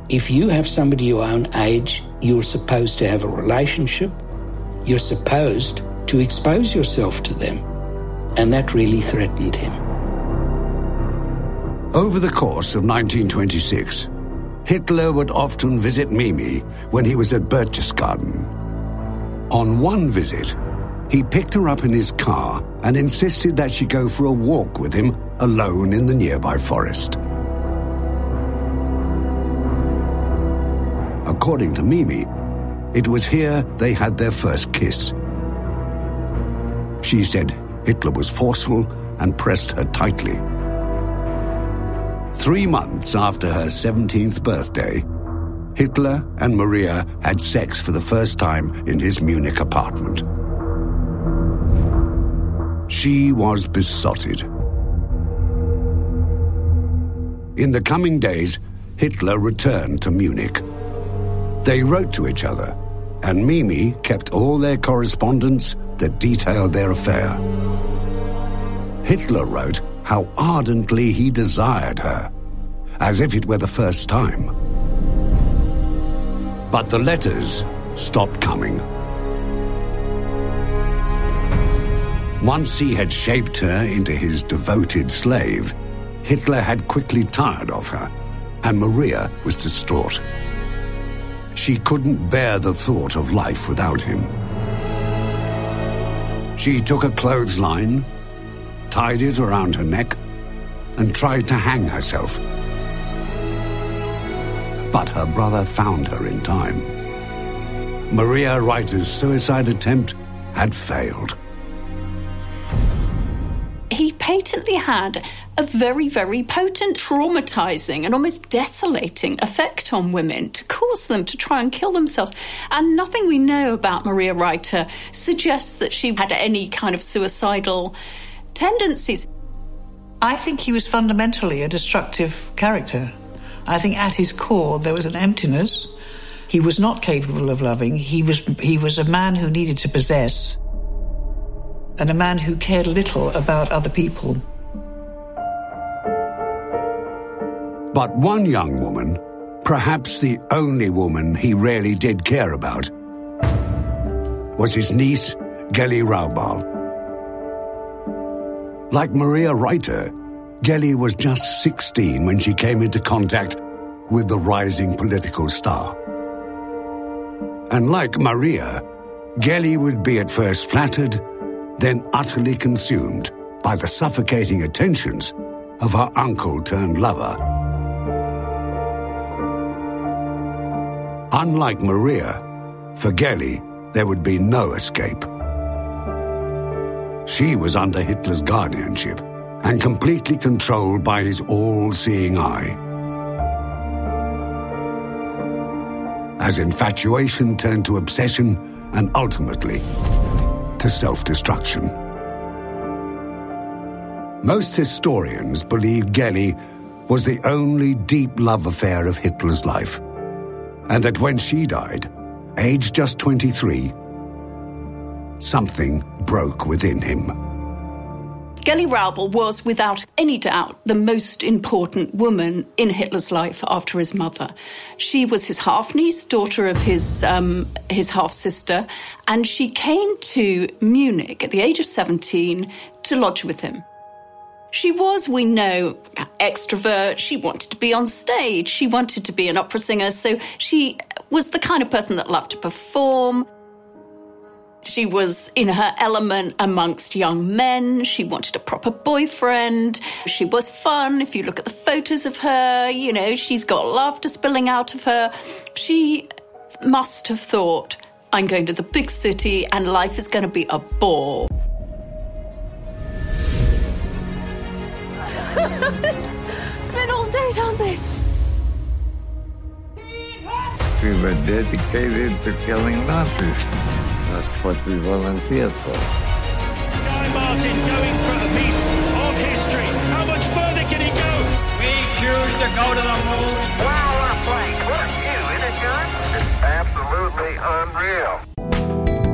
If you have somebody your own age, you're supposed to have a relationship. You're supposed to expose yourself to them. And that really threatened him. Over the course of 1926, Hitler would often visit Mimi when he was at Berchtesgaden. On one visit, he picked her up in his car and insisted that she go for a walk with him alone in the nearby forest. According to Mimi, it was here they had their first kiss. She said Hitler was forceful and pressed her tightly. 3 months after her 17th birthday, Hitler and Maria had sex for the first time in his Munich apartment. She was besotted. In the coming days, Hitler returned to Munich. They wrote to each other, and Mimi kept all their correspondence that detailed their affair. Hitler wrote how ardently he desired her, as if it were the first time. But the letters stopped coming. Once he had shaped her into his devoted slave, Hitler had quickly tired of her, and Maria was distraught. She couldn't bear the thought of life without him. She took a clothesline, tied it around her neck, and tried to hang herself. But her brother found her in time. Maria Reiter's suicide attempt had failed. He patently had a very, very potent, traumatizing and almost desolating effect on women to cause them to try and kill themselves. And nothing we know about Maria Reiter suggests that she had any kind of suicidal tendencies. I think he was fundamentally a destructive character. I think at his core there was an emptiness. He was not capable of loving. He was a man who needed to possess, and a man who cared little about other people. But one young woman, perhaps the only woman he really did care about, was his niece, Geli Raubal. Like Maria Reiter, Geli was just 16 when she came into contact with the rising political star. And like Maria, Geli would be at first flattered, then utterly consumed by the suffocating attentions of her uncle-turned-lover. Unlike Maria, for Geli, there would be no escape. She was under Hitler's guardianship and completely controlled by his all-seeing eye. As infatuation turned to obsession and ultimately to self-destruction. Most historians believe Geli was the only deep love affair of Hitler's life, and that when she died, aged just 23, something broke within him. Geli Raubal was, without any doubt, the most important woman in Hitler's life after his mother. She was his half-niece, daughter of his half-sister, and she came to Munich at the age of 17 to lodge with him. She was, we know, extrovert. She wanted to be on stage. She wanted to be an opera singer, so she was the kind of person that loved to perform. She was in her element amongst young men. She wanted a proper boyfriend. She was fun. If you look at the photos of her, you know, she's got laughter spilling out of her. She must have thought, I'm going to the big city and life is going to be a bore. It's been all day, don't they? We were dedicated to killing Nazis. That's what we volunteered for. Guy Martin going for a piece of history. How much further can he go? We choose to go to the moon. Wow, what a flight. What a view, isn't it, John? It's absolutely unreal.